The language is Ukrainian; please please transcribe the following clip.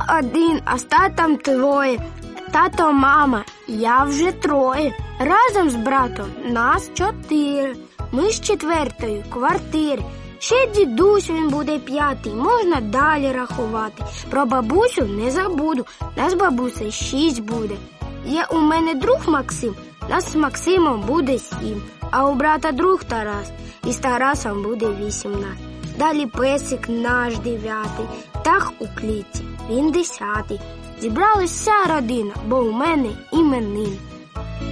один, а з татом двоє. Тато, мама, я вже троє. Разом з братом нас 4. Ми з 4-ї квартири. Ще дідусь, він буде 5-й. Можна далі рахувати. Про бабусю не забуду. Нас бабуся 6 буде. Є у мене друг Максим. Нас з Максимом буде 7. А у брата друг Тарас. І з Тарасом буде 18. Далі песик наш 9-й. Птах у клітці. Він 10-й. Зібралась вся родина, бо у мене іменин.